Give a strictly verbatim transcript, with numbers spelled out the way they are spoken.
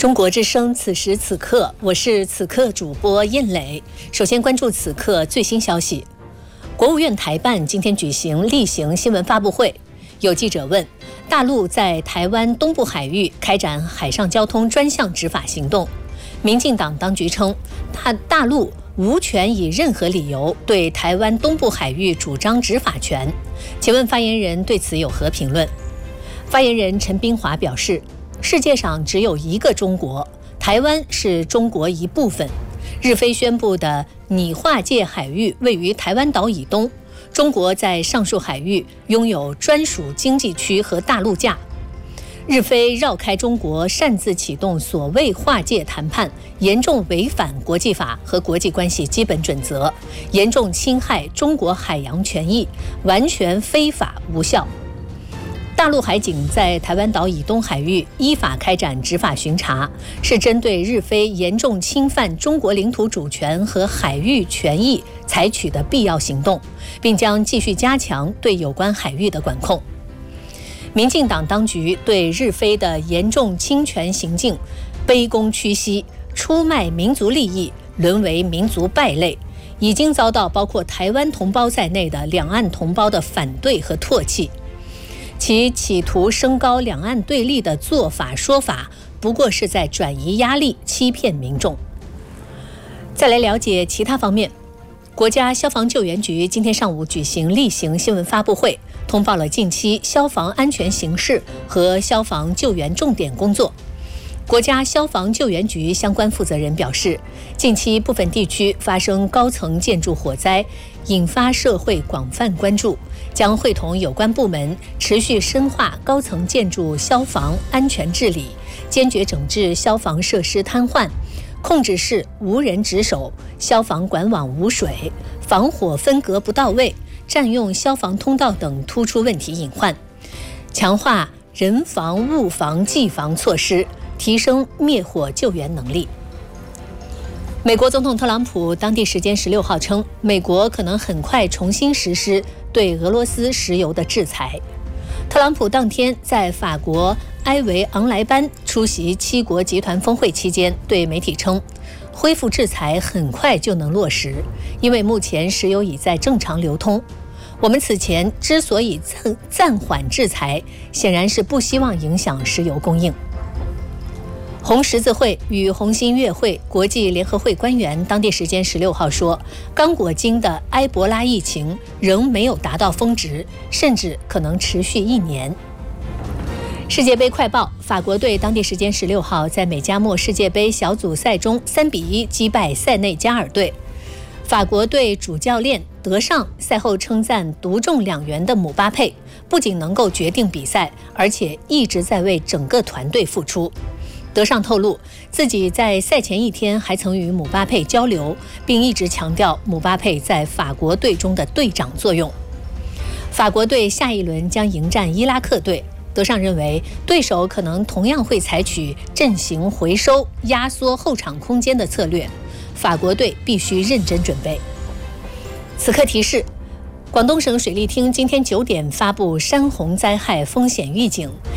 中国之声，此时此刻，我是此刻主播燕磊。首先关注此刻最新消息。国务院台办今天举行例行新闻发布会，有记者问，大陆在台湾东部海域开展海上交通专项执法行动。民进党当局称，大大陆无权以任何理由对台湾东部海域主张执法权。请问发言人对此有何评论？发言人陈斌华表示，世界上只有一个中国，台湾是中国一部分。日非宣布的拟划界海域位于台湾岛以东，中国在上述海域拥有专属经济区和大陆架。日非绕开中国，擅自启动所谓划界谈判，严重违反国际法和国际关系基本准则，严重侵害中国海洋权益，完全非法无效。大陆海警在台湾岛以东海域依法开展执法巡查，是针对日非严重侵犯中国领土主权和海域权益采取的必要行动，并将继续加强对有关海域的管控。民进党当局对日非的严重侵权行径卑躬屈膝，出卖民族利益，沦为民族败类，已经遭到包括台湾同胞在内的两岸同胞的反对和唾弃。其企图升高两岸对立的做法说法，不过是在转移压力，欺骗民众。再来了解其他方面，国家消防救援局今天上午举行例行新闻发布会，通报了近期消防安全形势和消防救援重点工作。国家消防救援局相关负责人表示，近期部分地区发生高层建筑火灾，引发社会广泛关注，将会同有关部门持续深化高层建筑消防安全治理，坚决整治消防设施瘫痪，控制室无人值守、消防管网无水、防火分隔不到位、占用消防通道等突出问题隐患，强化人防、物防、技防措施，提升灭火救援能力。美国总统特朗普当地时间十六号称，美国可能很快重新实施对俄罗斯石油的制裁。特朗普当天在法国埃维昂莱班出席七国集团峰会期间，对媒体称，恢复制裁很快就能落实，因为目前石油已在正常流通。我们此前之所以暂缓制裁，显然是不希望影响石油供应。红十字会与红新月会国际联合会官员当地时间十六号说，刚果金的埃博拉疫情仍没有达到峰值，甚至可能持续一年。世界杯快报，法国队当地时间十六号在美加墨世界杯小组赛中三比一击败塞内加尔队。法国队主教练德尚赛后称赞独中两元的姆巴佩不仅能够决定比赛，而且一直在为整个团队付出。德尚透露，自己在赛前一天还曾与姆巴佩交流，并一直强调姆巴佩在法国队中的队长作用。法国队下一轮将迎战伊拉克队，德尚认为对手可能同样会采取阵型回收、压缩后场空间的策略，法国队必须认真准备。此刻提示，广东省水利厅今天九点发布山洪灾害风险预警。